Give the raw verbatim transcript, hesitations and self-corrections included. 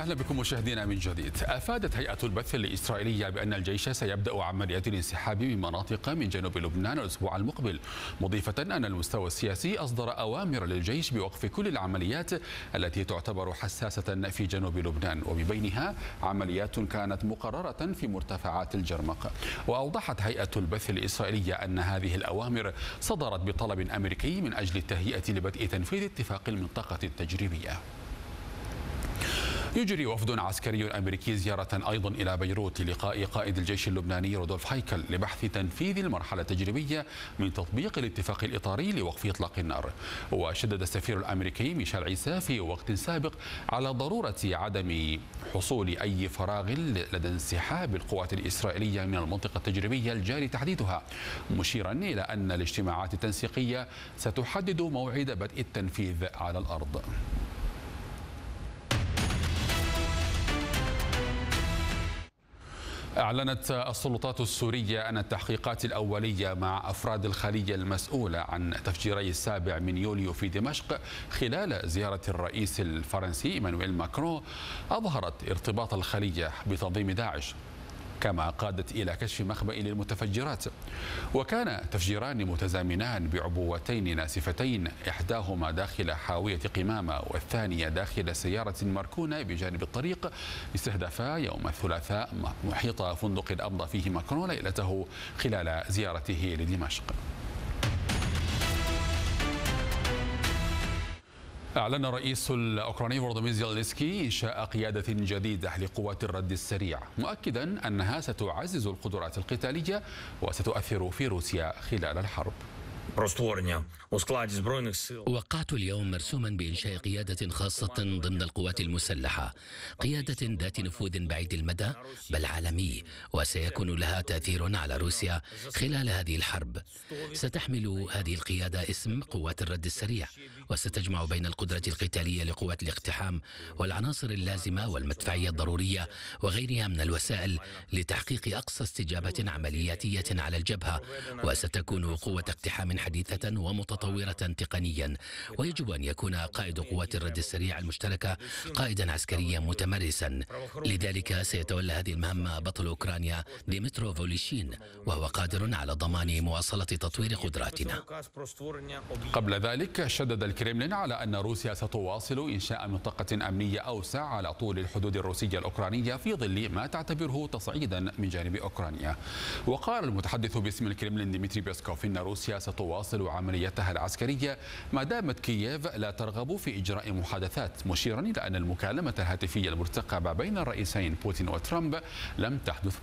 أهلا بكم مشاهدينا من جديد. أفادت هيئة البث الإسرائيلية بأن الجيش سيبدأ عمليات الانسحاب من مناطق من جنوب لبنان الأسبوع المقبل، مضيفة أن المستوى السياسي أصدر أوامر للجيش بوقف كل العمليات التي تعتبر حساسة في جنوب لبنان، وببينها عمليات كانت مقررة في مرتفعات الجرمق. وأوضحت هيئة البث الإسرائيلية أن هذه الأوامر صدرت بطلب أمريكي من أجل التهيئة لبدء تنفيذ اتفاق المنطقة التجريبية. يجري وفد عسكري أمريكي زيارة أيضا إلى بيروت للقاء قائد الجيش اللبناني رودولف هايكل لبحث تنفيذ المرحلة التجريبية من تطبيق الاتفاق الإطاري لوقف إطلاق النار. وشدد السفير الأمريكي ميشيل عيسى في وقت سابق على ضرورة عدم حصول أي فراغ لدى انسحاب القوات الإسرائيلية من المنطقة التجريبية الجاري تحديدها، مشيرا إلى أن الاجتماعات التنسيقية ستحدد موعد بدء التنفيذ على الأرض. أعلنت السلطات السورية أن التحقيقات الأولية مع أفراد الخلية المسؤولة عن تفجيري السابع من يوليو في دمشق خلال زيارة الرئيس الفرنسي إيمانويل ماكرون أظهرت ارتباط الخلية بتنظيم داعش، كما قادت إلى كشف مخبأ للمتفجرات. وكان تفجيران متزامنان بعبوتين ناسفتين، إحداهما داخل حاوية قمامة والثانية داخل سيارة مركونة بجانب الطريق، استهدفا يوم الثلاثاء محيط فندق أمضى فيه ماكرون ليلته خلال زيارته لدمشق. أعلن الرئيس الأوكراني فولودومير زيلينسكي إنشاء قيادة جديدة لقوات الرد السريع، مؤكدا أنها ستعزز القدرات القتالية وستؤثر في روسيا خلال الحرب. وقعت اليوم مرسوما بإنشاء قيادة خاصة ضمن القوات المسلحة، قيادة ذات نفوذ بعيد المدى بل عالمي، وسيكون لها تأثير على روسيا خلال هذه الحرب. ستحمل هذه القيادة اسم قوات الرد السريع، وستجمع بين القدرة القتالية لقوات الاقتحام والعناصر اللازمة والمدفعية الضرورية وغيرها من الوسائل لتحقيق أقصى استجابة عملياتية على الجبهة. وستكون قوة اقتحام حديثة ومتطورة تقنيا، ويجب أن يكون قائد قوات الرد السريع المشتركة قائدا عسكريا متمرسا. لذلك سيتولى هذه المهمة بطل أوكرانيا ديمترو فوليشين، وهو قادر على ضمان مواصلة تطوير قدراتنا. قبل ذلك شدد الكرملين على أن روسيا ستواصل إنشاء منطقة أمنية أوسع على طول الحدود الروسية الأوكرانية في ظل ما تعتبره تصعيدا من جانب أوكرانيا. وقال المتحدث باسم الكرملين ديمتري بيسكوف إن روسيا ستواصل عملياتها العسكرية ما دامت كييف لا ترغب في إجراء محادثات، مشيرا إلى أن المكالمة الهاتفية المرتقبة بين الرئيسين بوتين وترامب لم تحدث